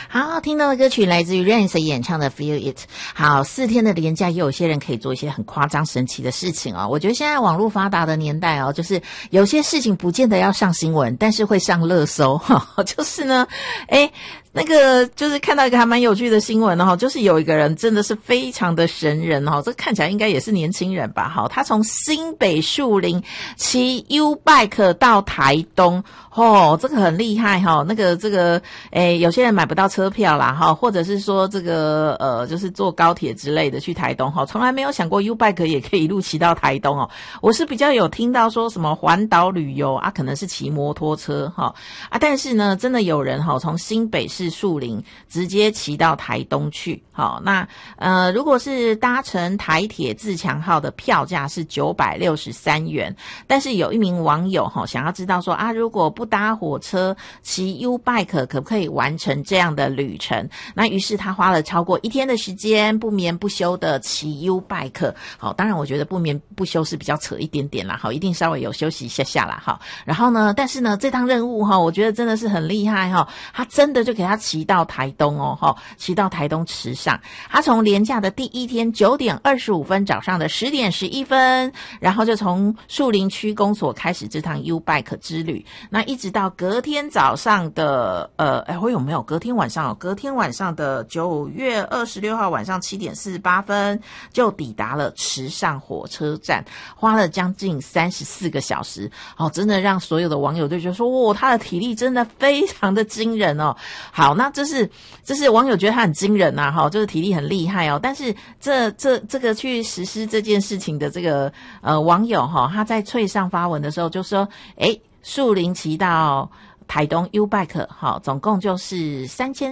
好，听到的歌曲来自于 Rains 演唱的 Feel It。 好，4天的连假也有些人可以做一些很夸张神奇的事情哦。我觉得现在网络发达的年代哦，就是有些事情不见得要上新闻，但是会上热搜就是呢那个就是看到一个还蛮有趣的新闻哦，就是有一个人真的是非常的神人哦，这看起来应该也是年轻人吧。好，他从新北树林骑 U-Bike 到台东这个很厉害这个有些人买不到车票啦或者是说这个就是坐高铁之类的去台东从来没有想过 U-Bike 也可以一路骑到台东我是比较有听到说什么环岛旅游可能是骑摩托车但是呢真的有人从新北市树林直接骑到台东去那如果是搭乘台铁自强号的票价是963元，但是有一名网友想要知道说如果不搭火车骑 U-Bike 可不可以完成这样的旅程，那于是他花了超过1天的时间不眠不休的骑 U-Bike。 当然我觉得不眠不休是比较扯一点点啦一定稍微有休息一下啦然后呢但是呢这趟任务我觉得真的是很厉害他真的就给他骑到台东骑到台东池上。他从连假的第一天9点25分早上的10点11分，然后就从树林区公所开始这趟 U-Bike 之旅，那一直到隔天早上的会有没有隔天晚上隔天晚上的9月26号晚上7点48分就抵达了池上火车站，花了将近34个小时真的让所有的网友都觉得说他的体力真的非常的惊人好，那这是网友觉得他很惊人就是体力很厉害但是这个去实施这件事情的这个网友他在脆上发文的时候就说树林骑到台东 U-Bike 总共就是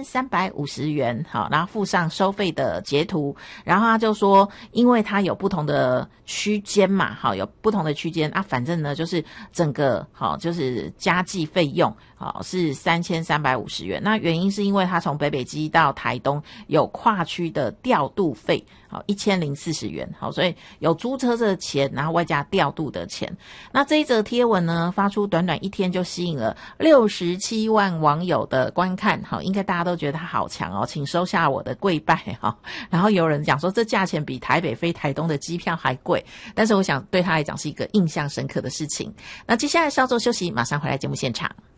3350元然后附上收费的截图，然后他就说因为他有不同的区间嘛有不同的区间反正呢就是整个就是加计费用是3350元，那原因是因为他从北基到台东有跨区的调度费1040元所以有租车的钱，然后外加调度的钱。那这一则贴文呢发出短短1天就吸引了67万网友的观看应该大家都觉得他好强请收下我的跪拜然后有人讲说这价钱比台北飞台东的机票还贵，但是我想对他来讲是一个印象深刻的事情。那接下来稍作休息，马上回来节目现场。